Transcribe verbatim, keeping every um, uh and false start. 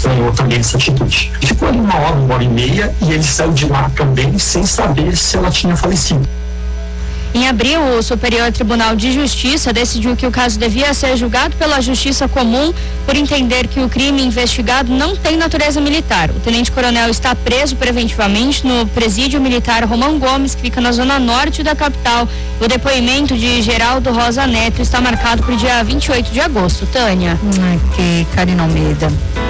estranhou também essa atitude. Ficou ali uma hora, uma hora e meia, e ele saiu de lá também sem saber se ela tinha falecido. Em abril, o Superior Tribunal de Justiça decidiu que o caso devia ser julgado pela Justiça Comum por entender que o crime investigado não tem natureza militar. O tenente-coronel está preso preventivamente no presídio militar Romão Gomes, que fica na zona norte da capital. O depoimento de Geraldo Rosa Neto está marcado para o dia vinte e oito de agosto. Tânia. Aqui, Karina Almeida.